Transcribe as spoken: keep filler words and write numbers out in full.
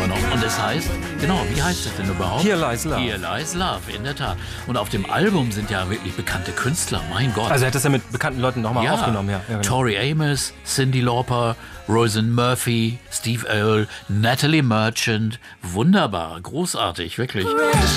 aufgenommen. Und es heißt, genau, wie heißt es denn überhaupt? Here Lies Love. Here Lies Love, in der Tat. Und auf dem Album sind ja wirklich bekannte Künstler, mein Gott. Also er hat das ja mit bekannten Leuten nochmal ja, aufgenommen. Ja, ja, genau. Tori Amos, Cyndi Lauper, Roisin Murphy, Steve Earle, Natalie Merchant. Wunderbar, großartig, wirklich.